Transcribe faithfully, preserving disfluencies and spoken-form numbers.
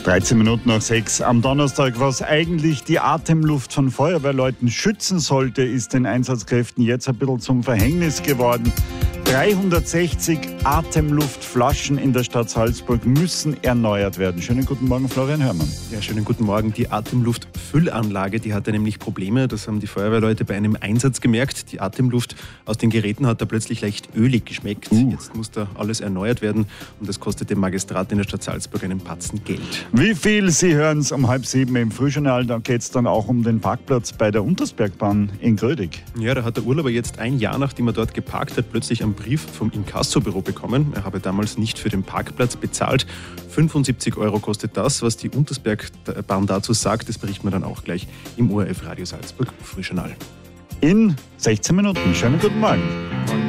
dreizehn Minuten nach sechs am Donnerstag. Was eigentlich die Atemluft von Feuerwehrleuten schützen sollte, ist den Einsatzkräften jetzt ein bisschen zum Verhängnis geworden. dreihundertsechzig Atemluftflaschen in der Stadt Salzburg müssen erneuert werden. Schönen guten Morgen, Florian Hörmann. Ja, schönen guten Morgen. Die Atemluftfüllanlage, die hatte nämlich Probleme. Das haben die Feuerwehrleute bei einem Einsatz gemerkt. Die Atemluft aus den Geräten hat da plötzlich leicht ölig geschmeckt. Uh. Jetzt muss da alles erneuert werden und das kostet dem Magistrat in der Stadt Salzburg einen Batzen Geld. Wie viel? Sie hören es um halb sieben im Frühjournal. Da geht es dann auch um den Parkplatz bei der Untersbergbahn in Grödig. Ja, da hat der Urlauber jetzt ein Jahr, nachdem er dort geparkt hat, plötzlich einen Brief vom Inkassobüro bekommen. Er habe damals nicht für den Parkplatz bezahlt. fünfundsiebzig Euro kostet das. Was die Untersbergbahn dazu sagt, das berichten wir dann auch gleich im O R F Radio Salzburg Frühjournal. In sechzehn Minuten. Schönen guten Morgen.